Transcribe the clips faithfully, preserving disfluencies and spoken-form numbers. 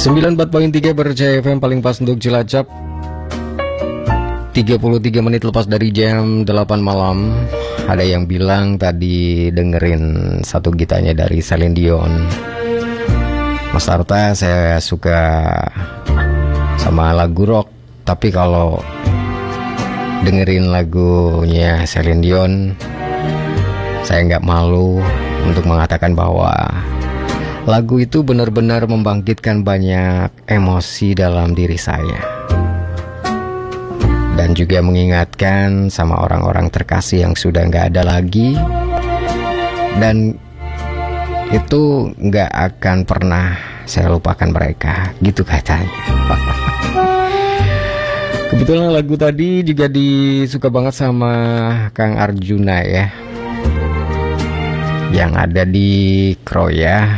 sembilan puluh empat koma tiga Berjaya F M paling pas untuk Cilacap. Tiga puluh tiga menit lepas dari jam delapan malam. Ada yang bilang tadi dengerin satu gitarnya dari Celine Dion. Mas Arta, saya suka sama lagu rock, tapi kalau dengerin lagunya Celine Dion, saya nggak malu untuk mengatakan bahwa lagu itu benar-benar membangkitkan banyak emosi dalam diri saya. Dan juga mengingatkan sama orang-orang terkasih yang sudah nggak ada lagi. Dan itu nggak akan pernah saya lupakan mereka, gitu katanya. Kebetulan lagu tadi juga disuka banget sama Kang Arjuna ya, yang ada di Kroya.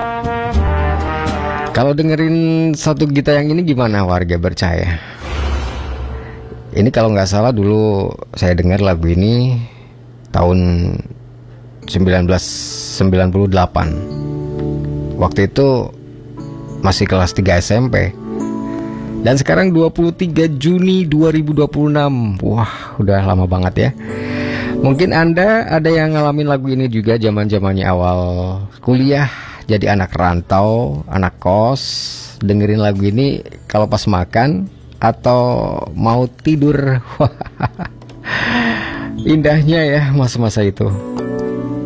Kalau dengerin satu gitar yang ini gimana warga Bercaya? Ini kalau nggak salah dulu saya dengar lagu ini tahun sembilan belas sembilan puluh delapan. Waktu itu masih kelas tiga S M P. Dan sekarang dua puluh tiga Juni dua ribu dua puluh enam. Wah, udah lama banget ya. Mungkin Anda ada yang ngalamin lagu ini juga zaman-zamannya awal kuliah, jadi anak rantau, anak kos, dengerin lagu ini kalau pas makan atau mau tidur. Indahnya ya masa-masa itu.